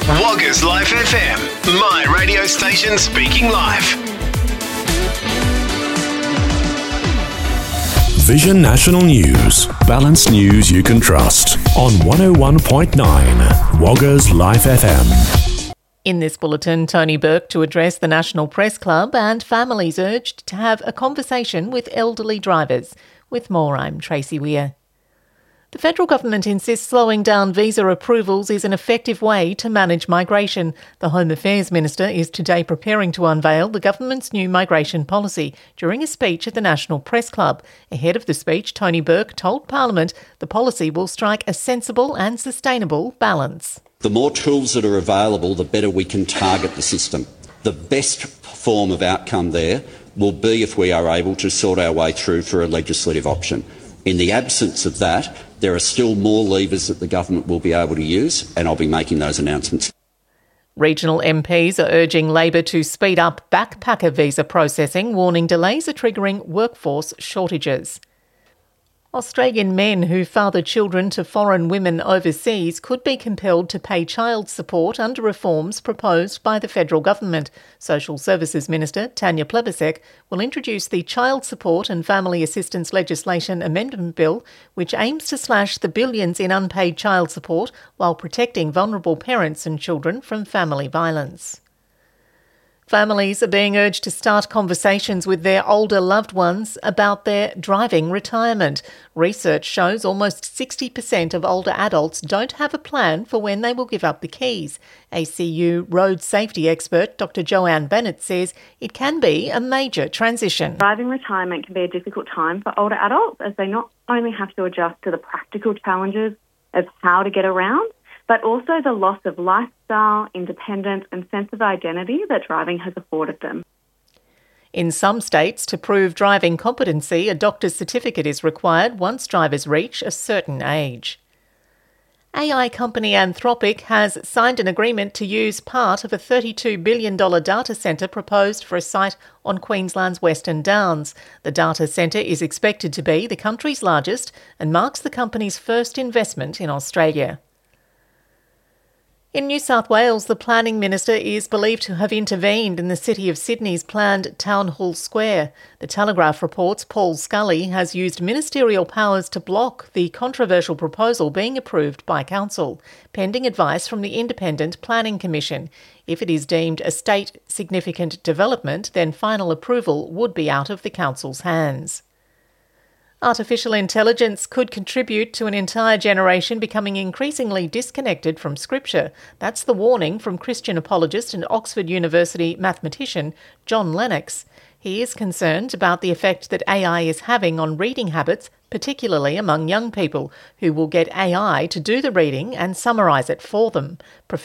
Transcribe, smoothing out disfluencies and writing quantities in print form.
Woggers Life FM, my radio station speaking live. Vision National News. Balanced news you can trust. On 101.9 Woggers Life FM. In this bulletin, Tony Burke to address the National Press Club and families urged to have a conversation with elderly drivers. With more, I'm Tracy Weir. The federal government insists slowing down visa approvals is an effective way to manage migration. The Home Affairs Minister is today preparing to unveil the government's new migration policy during a speech at the National Press Club. Ahead of the speech, Tony Burke told Parliament the policy will strike a sensible and sustainable balance. The more tools that are available, the better we can target the system. The best form of outcome there will be if we are able to sort our way through for a legislative option. In the absence of that, there are still more levers that the government will be able to use, and I'll be making those announcements. Regional MPs are urging Labor to speed up backpacker visa processing, warning delays are triggering workforce shortages. Australian men who father children to foreign women overseas could be compelled to pay child support under reforms proposed by the federal government. Social Services Minister Tanya Plibersek will introduce the Child Support and Family Assistance Legislation Amendment Bill, which aims to slash the billions in unpaid child support while protecting vulnerable parents and children from family violence. Families are being urged to start conversations with their older loved ones about their driving retirement. Research shows almost 60% of older adults don't have a plan for when they will give up the keys. ACU road safety expert Dr Joanne Bennett says it can be a major transition. Driving retirement can be a difficult time for older adults as they not only have to adjust to the practical challenges of how to get around, but also the loss of lifestyle, independence and sense of identity that driving has afforded them. In some states, to prove driving competency, a doctor's certificate is required once drivers reach a certain age. AI company Anthropic has signed an agreement to use part of a $32 billion data centre proposed for a site on Queensland's Western Downs. The data centre is expected to be the country's largest and marks the company's first investment in Australia. In New South Wales, the Planning Minister is believed to have intervened in the City of Sydney's planned Town Hall Square. The Telegraph reports Paul Scully has used ministerial powers to block the controversial proposal being approved by Council, pending advice from the Independent Planning Commission. If it is deemed a state-significant development, then final approval would be out of the Council's hands. Artificial intelligence could contribute to an entire generation becoming increasingly disconnected from Scripture. That's the warning from Christian apologist and Oxford University mathematician John Lennox. He is concerned about the effect that AI is having on reading habits, particularly among young people, who will get AI to do the reading and summarise it for them.